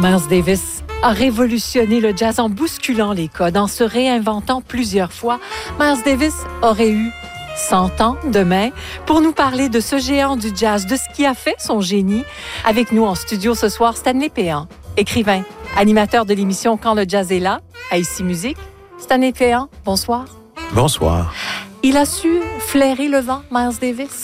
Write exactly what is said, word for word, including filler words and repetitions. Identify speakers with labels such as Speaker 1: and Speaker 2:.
Speaker 1: Miles Davis a révolutionné le jazz en bousculant les codes, en se réinventant plusieurs fois. Miles Davis aurait eu cent ans demain pour nous parler de ce géant du jazz, de ce qui a fait son génie. Avec nous en studio ce soir, Stanley Péan, écrivain, animateur de l'émission Quand le jazz est là, à Ici Musique. Stanley Péan, bonsoir.
Speaker 2: Bonsoir.
Speaker 1: Il a su flairer le vent, Miles Davis?